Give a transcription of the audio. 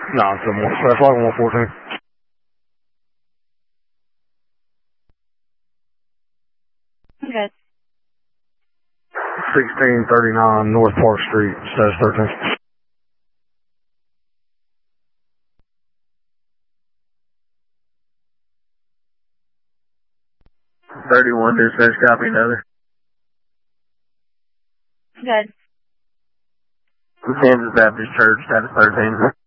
No, it's that's like 114. Good. 1639 North Park Street, status 13. 31 dispatch, copy another. Good. Kansas Baptist Church, status 13.